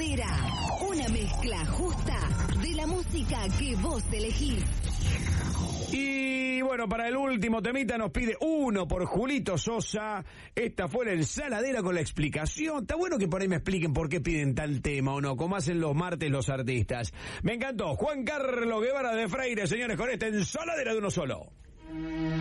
Saladera. Una mezcla justa de la música que vos elegís. Y bueno, para el último temita nos pide uno por Julito Sosa. Esta fue la ensaladera con la explicación. Está bueno que por ahí me expliquen por qué piden tal tema o no, como hacen los martes los artistas. Me encantó. Juan Carlos Guevara de Freire, señores, con esta ensaladera de uno solo.